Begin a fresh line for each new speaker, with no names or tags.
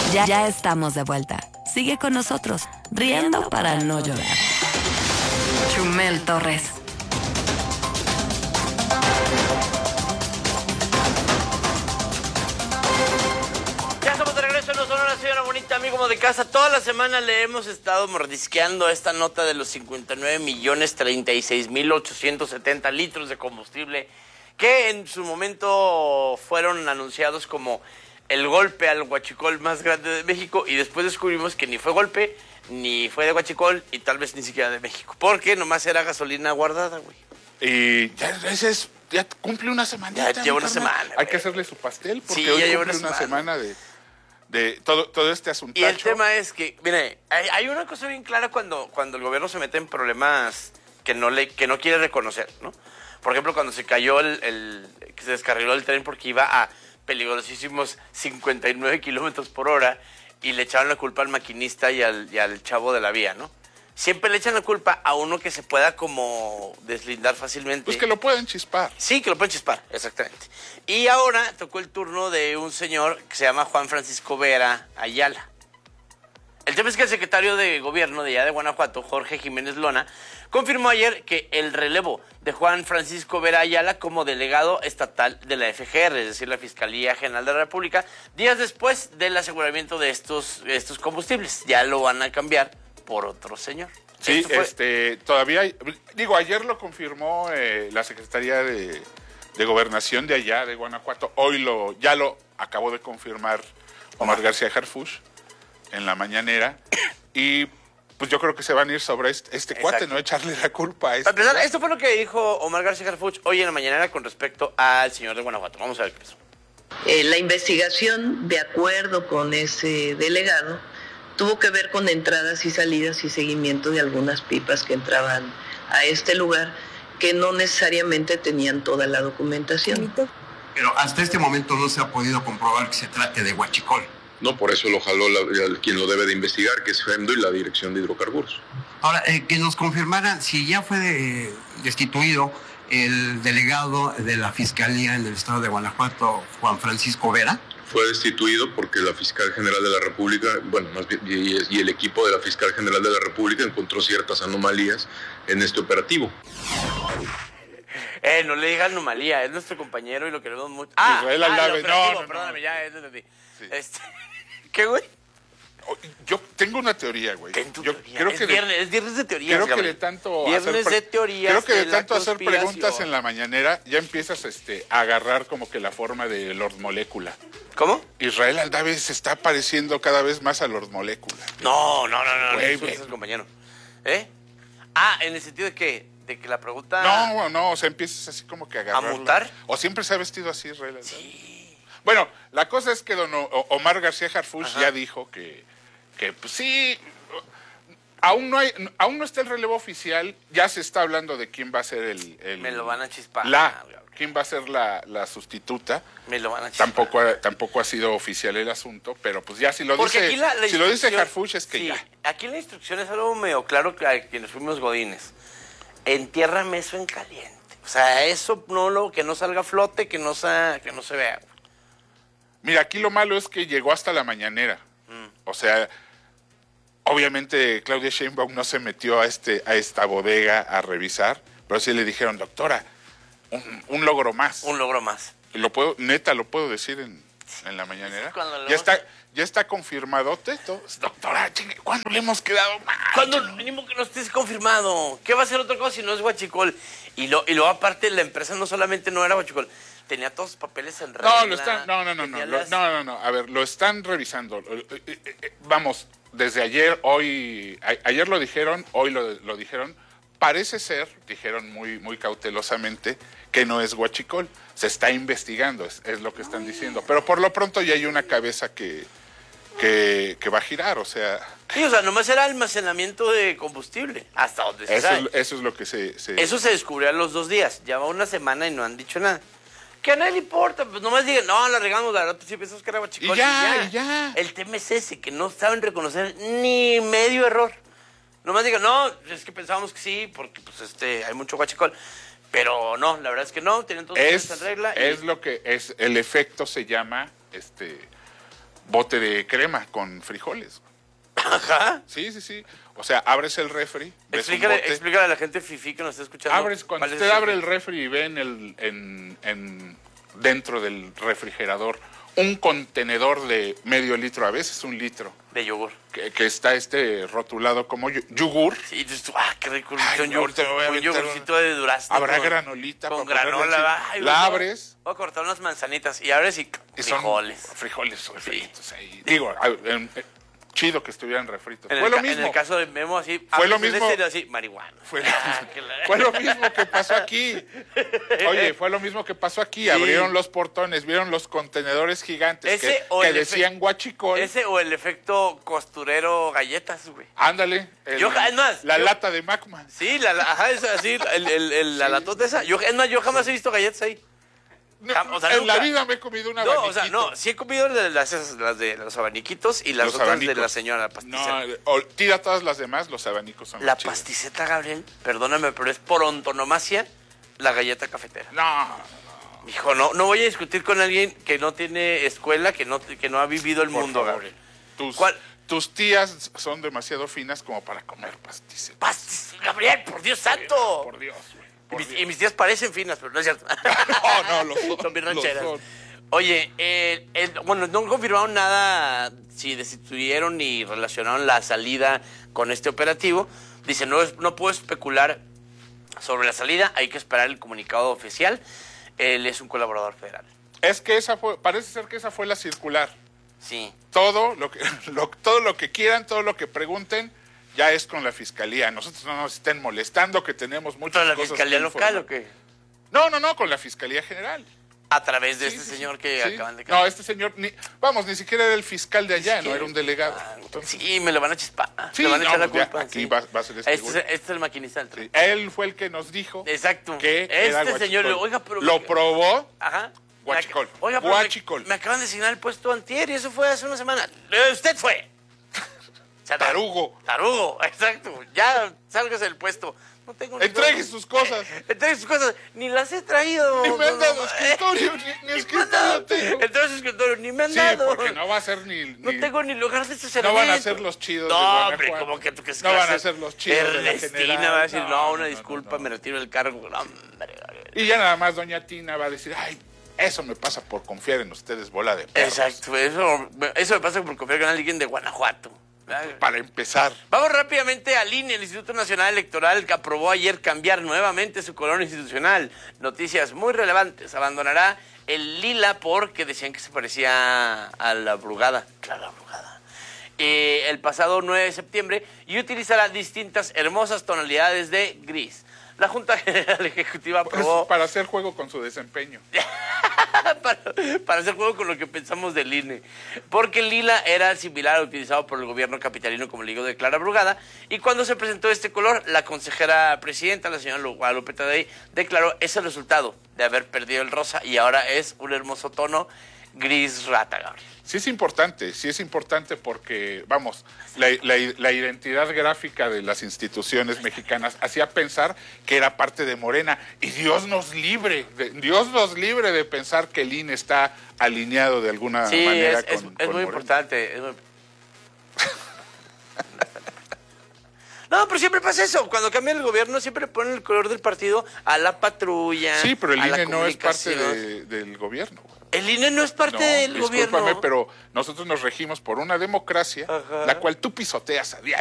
Ya estamos de vuelta. Sigue con nosotros, riendo para no llorar. Chumel Torres.
Ya estamos de regreso en Sonora, señora bonita, amigo de casa. Toda la semana le hemos estado mordisqueando esta nota de los 59.036.870 litros de combustible que en su momento fueron anunciados como el golpe al huachicol más grande de México, y después descubrimos que ni fue golpe, ni fue de huachicol, y tal vez ni siquiera de México, porque nomás era gasolina guardada, güey.
Y ya cumple una semana.
Ya lleva una semana.
Hay que hacerle su pastel, porque
Sí,
hoy
ya lleva
cumple
una
una
semana.
semana de todo este asuntacho.
Y el tema es que, mire, hay una cosa bien clara cuando el gobierno se mete en problemas que no quiere reconocer, ¿no? Por ejemplo, cuando se cayó que se descarriló el tren porque iba a peligrosísimos 59 kilómetros por hora y le echaron la culpa al maquinista y al chavo de la vía, ¿no? Siempre le echan la culpa a uno que se pueda como deslindar fácilmente.
Pues que lo pueden chispar.
Sí, que lo pueden chispar, exactamente. Y ahora tocó el turno de un señor que se llama Juan Francisco Vera Ayala. El tema es que el secretario de gobierno de allá de Guanajuato, Jorge Jiménez Lona, confirmó ayer que el relevo de Juan Francisco Vera Ayala como delegado estatal de la FGR, es decir, la Fiscalía General de la República, días después del aseguramiento de estos combustibles. Ya lo van a cambiar por otro señor.
Sí, todavía ayer lo confirmó la Secretaría de Gobernación de allá, de Guanajuato. Hoy ya lo acabó de confirmar Omar García Harfuch en la mañanera. Y pues yo creo que se van a ir sobre este cuate, no echarle la culpa a este.
Para empezar, esto fue lo que dijo Omar García Harfuch hoy en la mañanera con respecto al señor de Guanajuato. Vamos a ver qué pasó.
La investigación, de acuerdo con ese delegado, tuvo que ver con entradas y salidas y seguimiento de algunas pipas que entraban a este lugar, que no necesariamente tenían toda la documentación.
Pero hasta este momento no se ha podido comprobar que se trate de huachicol.
No, por eso lo jaló quien lo debe de investigar, que es FEMDO y la Dirección de Hidrocarburos.
Ahora, que nos confirmaran si ya fue destituido el delegado de la Fiscalía en el estado de Guanajuato, Juan Francisco Vera.
Fue destituido porque la Fiscal General de la República, bueno, más bien, y el equipo de la Fiscal General de la República encontró ciertas anomalías en este operativo.
No le diga anomalía, es nuestro compañero y lo queremos mucho.
Israel Aldave,
perdóname, ya, entendí.
Sí.
¿Qué, güey?
Yo tengo una teoría, güey.
Creo que es viernes de teorías.
Creo que de tanto hacer preguntas en la mañanera ya empiezas a agarrar como que la forma de Lord Molécula.
¿Cómo?
Israel Aldave se está pareciendo cada vez más a Lord Molécula.
No,
Güey,
es el compañero. ¿En el sentido de que la pregunta...
No, o sea, empiezas así como que a agarrar.
¿A mutar?
¿O siempre se ha vestido así Israel Aldave?
Sí.
Bueno, la cosa es que don Omar García Harfuch ya dijo que pues sí, aún no está el relevo oficial, ya se está hablando de quién va a ser el
Me lo van a chispar.
quién va a ser la sustituta.
Me lo van a chispar.
Tampoco ha sido oficial el asunto, pero pues ya si lo
porque
dice Harfuch es que
sí,
ya.
Aquí la instrucción es algo medio claro que a quienes fuimos godines. Entiérrame eso en caliente. O sea, eso que no salga a flote, que no se vea.
Mira, aquí lo malo es que llegó hasta la mañanera. O sea, obviamente Claudia Sheinbaum no se metió a esta bodega a revisar, pero sí le dijeron, doctora, un logro más.
Un logro más.
Lo puedo decir en la mañanera. Ya está confirmado, doctora, ¿cuándo le hemos quedado mal?
Cuando mínimo que no estés confirmado. ¿Qué va a ser otra cosa si no es huachicol? Y luego aparte la empresa no solamente no era huachicol, tenía todos los papeles en regla.
No. A ver, lo están revisando. Vamos, desde ayer, ayer lo dijeron, hoy lo dijeron. Parece ser, dijeron muy, muy cautelosamente, que no es huachicol. Se está investigando, es lo que están diciendo. Pero por lo pronto ya hay una cabeza que va a girar, o sea...
Sí, o sea, nomás era almacenamiento de combustible, hasta donde se sabe.
Eso es lo que
Eso se descubrió a los 2 días, ya va una semana y no han dicho nada. Que a nadie le importa, pues nomás digan, no, la regamos, la verdad, sí pensamos que era huachicol.
Y ya.
El tema es ese, que no saben reconocer ni medio error. Nomás digan, no, es que pensábamos que sí, porque pues hay mucho huachicol. Pero no, la verdad es que no, tienen todos los en regla.
Es lo que es, el efecto se llama, bote de crema con frijoles.
Ajá.
Sí. O sea, abres el refri, ves un bote.
Explícale a la gente fifí que nos está escuchando.
Cuando usted abre el refri y ve dentro del refrigerador un contenedor de medio litro, a veces 1 litro.
De yogur.
Que está rotulado como yogur.
Sí, entonces qué rico.
Un
yogurcito de durazno.
Habrá granolita.
Con granola.
La abres.
Voy a cortar unas manzanitas y abres y frijoles.
Frijoles refritos
Sí.
ahí. Digo, chido que estuvieran refritos.
Fue
lo mismo.
En el caso de Memo, así.
Fue lo mismo.
Así, marihuana.
Fue lo mismo que pasó aquí. Oye, fue lo mismo que pasó aquí.
Sí.
Abrieron los portones, vieron los contenedores gigantes que decían guachicol.
Ese o el efecto costurero galletas, güey.
Ándale. La lata de Macma.
Sí, es así, la latota esa. Yo jamás he visto galletas ahí.
En la vida me he comido una abaniquito.
Sí he comido las de los abaniquitos y las otras de la señora pasticeta.
Tira todas las demás, los abanicos son
La
los chidos.
pasticeta, Gabriel, perdóname, pero es por antonomasia la galleta cafetera.
No.
Hijo, no voy a discutir con alguien que no tiene escuela, que no ha vivido el mundo,
favor.
Gabriel.
Tus tías son demasiado finas como para comer pasticeta.
Gabriel, por Dios santo.
Por Dios, güey.
Y mis tías parecen finas, pero no es cierto.
No,
son bien rancheras.
son.
Oye, no confirmaron nada si destituyeron ni relacionaron la salida con este operativo. Dice, no puedo especular sobre la salida, hay que esperar el comunicado oficial. Él es un colaborador federal.
Es que parece ser que esa fue la circular.
Sí.
Todo lo que quieran, todo lo que pregunten, ya es con la fiscalía. Nosotros no nos estén molestando, que tenemos muchas
¿Con la
cosas
fiscalía
que
local o qué?
No, con la fiscalía general.
A través de señor que
sí.
acaban de
cambiar. No, este señor, ni siquiera era el fiscal de allá, no era un delegado.
Sí, me lo van a chispar.
Sí,
me van a echar la culpa.
Aquí va a ser
este es el maquinista del
tren. Sí. Él fue el que nos dijo.
Exacto.
Que era guachicol.
Señor, oiga, pero
lo probó.
Ajá.
Guachicol.
Oiga, pero
guachicol.
Me acaban de asignar el puesto antier y eso fue hace una semana. Usted fue.
Tarugo,
exacto. Ya sálgase del puesto. No tengo
Entregue sus cosas.
Ni las he traído.
Ni me han dado escritorio, ni escritorio tengo.
Entonces escritorio, ni me han dado.
Sí, porque no va a ser ni...
No tengo ni lugar de estacionamiento.
No van a ser los chidos de
Guanajuato. No, hombre, como que tú crees que
no van a ser los chidos
Ernestina
de la general.
va a decir, una disculpa, me retiro del cargo. No, hombre.
Y ya nada más doña Tina va a decir, ay, eso me pasa por confiar en ustedes, bola de perros.
Exacto, eso me pasa por confiar en alguien de Guanajuato.
Para empezar.
Vamos rápidamente al INE, el Instituto Nacional Electoral, que aprobó ayer cambiar nuevamente su color institucional. Noticias muy relevantes. Abandonará el lila porque decían que se parecía a la Brugada. Claro, la Brugada. El pasado 9 de septiembre y utilizará distintas hermosas tonalidades de gris. La Junta General Ejecutiva aprobó...
Para hacer juego con su desempeño.
para hacer juego con lo que pensamos del INE. Porque el lila era similar al utilizado por el gobierno capitalino, como le digo, de Clara Brugada. Y cuando se presentó este color, la consejera presidenta, la señora Guadalupe Tadei, declaró ese resultado de haber perdido el rosa y ahora es un hermoso tono gris rata, Gabriel.
Sí es importante porque, vamos, la identidad gráfica de las instituciones mexicanas hacía pensar que era parte de Morena. Y Dios nos libre de pensar que el INE está alineado de alguna manera con
muy
Morena.
Importante. No, pero siempre pasa eso. Cuando cambia el gobierno siempre ponen el color del partido a la patrulla.
Sí, pero el INE no es parte del gobierno.
El INE no es parte del gobierno.
Pero nosotros nos regimos por una democracia, la cual tú pisoteas a diario.